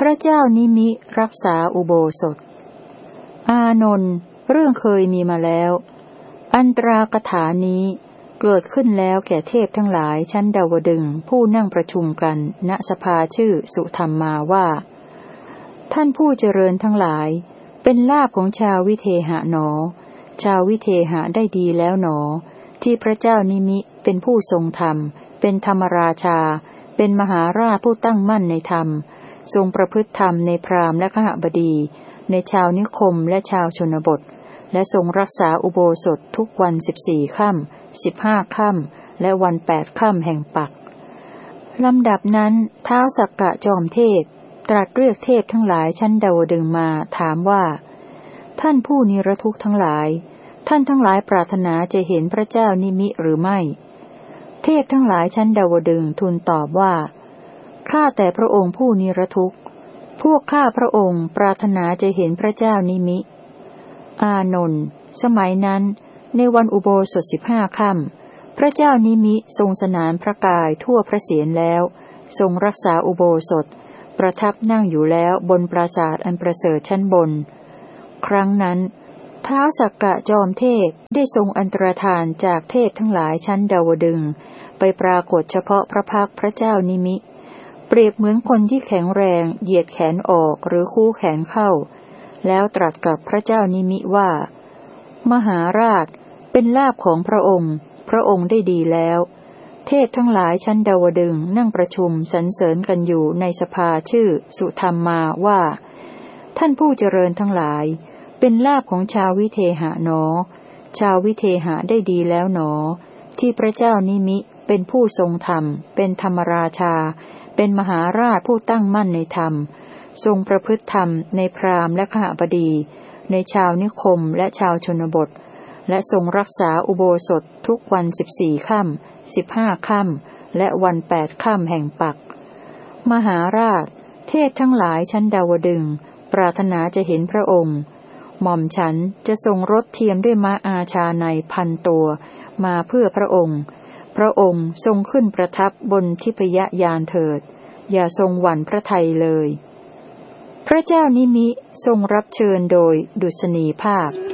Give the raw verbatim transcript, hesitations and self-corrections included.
พระเจ้านิมิรักษาอุโบสถอานนท์เรื่องเคยมีมาแล้วอันตรากถานี้เกิดขึ้นแล้วแก่เทพทั้งหลายชั้นดาวดึงส์ผู้นั่งประชุมกันณสภาชื่อสุธรรมมาว่าท่านผู้เจริญทั้งหลายเป็นลาภของชาววิเทหะหนอชาววิเทหะได้ดีแล้วหนอที่พระเจ้านิมิเป็นผู้ทรงธรรมเป็นธรรมราชาเป็นมหาราชผู้ตั้งมั่นในธรรมทรงประพฤติธรรมในพราหมณ์และขหบดีในชาวนิคมและชาวชนบทและทรงรักษาอุโบสถทุกวันสิบสี่ค่ำสิบห้าค่ำและวันแปดค่ำแห่งปักลำดับนั้นท้าวสักกะจอมเทพตรัสเรียกเทพทั้งหลายชั้นดาวดึงส์มาถามว่าท่านผู้นิรทุกข์ทั้งหลายท่านทั้งหลายปรารถนาจะเห็นพระเจ้านิมิหรือไม่เทพทั้งหลายชั้นดาวดึงส์ทูลตอบว่าข้าแต่พระองค์ผู้นิรทุกข์พวกข้าพระองค์ปรารถนาจะเห็นพระเจ้านิมิอานนท์สมัยนั้นในวันอุโบสถสิบห้าค่ำพระเจ้านิมิทรงสนานพระกายทั่วพระเศียรแล้วทรงรักษาอุโบสถประทับนั่งอยู่แล้วบนปราสาทอันประเสริฐชั้นบนครั้งนั้นท้าวสักกะจอมเทพได้ทรงอันตรธานจากเทพทั้งหลายชั้นดาวดึงส์ไปปรากฏเฉพาะพระพักตร์พระเจ้านิมิเปรียบเหมือนคนที่แข็งแรงเหยียดแขนออกหรือคู่แขนเข้าแล้วตรัสกับพระเจ้านิมิว่ามหาราชเป็นลาภของพระองค์พระองค์ได้ดีแล้วเทพทั้งหลายชั้นดาวดึงส์นั่งประชุมสรรเสริญกันอยู่ในสภาชื่อสุธรรมมาว่าท่านผู้เจริญทั้งหลายเป็นลาภของชาววิเทหะหนอชาววิเทหะได้ดีแล้วหนอที่พระเจ้านิมิเป็นผู้ทรงธรรมเป็นธรรมราชาเป็นมหาราชผู้ตั้งมั่นในธรรมทรงประพฤติธรรมในพราหมณ์และขหบดีในชาวนิคมและชาวชนบทและทรงรักษาอุโบสถทุกวันสิบสี่ค่ำสิบห้าค่ำและวันแปดค่ำแห่งปักมหาราชเทพทั้งหลายชั้นดาวดึงส์ปรารถนาจะเห็นพระองค์หม่อมฉันจะทรงรถเทียมด้วยม้าอาชาในพันตัวมาเพื่อพระองค์พระองค์ทรงขึ้นประทับบนทิพยยานเถิดอย่าทรงหวั่นพระทัยเลยพระเจ้านิมิทรงรับเชิญโดยดุษณีภาพ